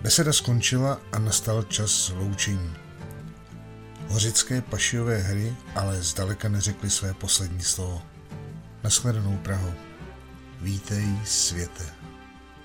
Beseda skončila a nastal čas loučení. Hořické pašiové hry ale zdaleka neřekly své poslední slovo. Nashledanou, Praho. Vítej, světe.